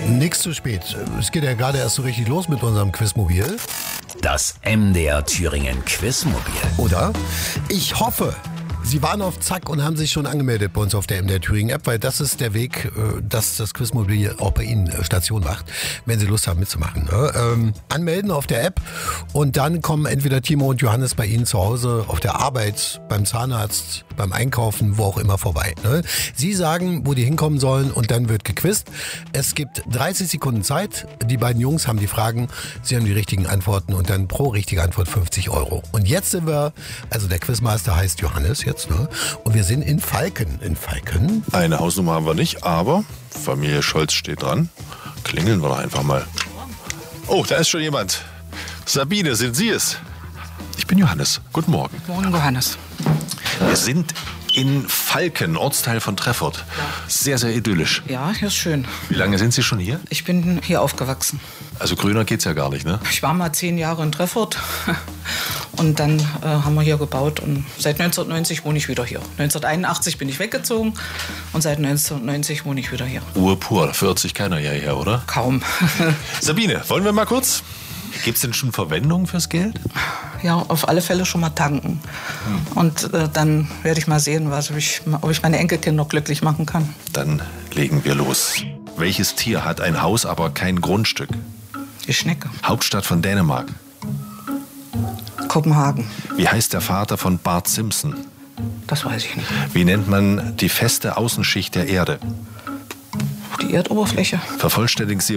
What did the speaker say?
Nix zu spät. Es geht ja gerade erst so richtig los mit unserem Quizmobil. Das MDR Thüringen Quizmobil. Oder? Ich hoffe, Sie waren auf Zack und haben sich schon angemeldet bei uns auf der MDR Thüringen App, weil das ist der Weg, dass das Quizmobil auch bei Ihnen Station macht, wenn Sie Lust haben mitzumachen. Ne? Anmelden auf der App und dann kommen entweder Timo und Johannes bei Ihnen zu Hause, auf der Arbeit, beim Zahnarzt, beim Einkaufen, wo auch immer vorbei. Ne? Sie sagen, wo die hinkommen sollen und dann wird gequizt. Es gibt 30 Sekunden Zeit. Die beiden Jungs haben die Fragen, Sie haben die richtigen Antworten und dann pro richtige Antwort 50 €. Und jetzt sind wir, also der Quizmaster heißt Johannes jetzt, ne? Und wir sind in Falken. Eine Hausnummer haben wir nicht, aber Familie Scholz steht dran. Klingeln wir doch einfach mal. Oh, da ist schon jemand. Sabine, sind Sie es? Ich bin Johannes. Guten Morgen. Morgen, Johannes. Wir sind in Falken, Ortsteil von Treffort. Sehr, sehr idyllisch. Ja, hier ist schön. Wie lange sind Sie schon hier? Ich bin hier aufgewachsen. Also grüner geht's ja gar nicht, ne? Ich war mal 10 Jahre in Treffort und dann haben wir hier gebaut und seit 1990 wohne ich wieder hier. 1981 bin ich weggezogen und seit 1990 wohne ich wieder hier. Urpur, da verirrt sich keiner hierher, oder? Kaum. Sabine, wollen wir mal kurz? Gibt's denn schon Verwendung fürs Geld? Ja, auf alle Fälle schon mal tanken. Und dann werde ich mal sehen, ob ich meine Enkelkinder glücklich machen kann. Dann legen wir los. Welches Tier hat ein Haus, aber kein Grundstück? Die Schnecke. Hauptstadt von Dänemark. Kopenhagen. Wie heißt der Vater von Bart Simpson? Das weiß ich nicht. Wie nennt man die feste Außenschicht der Erde? Die Erdoberfläche. Vervollständigen Sie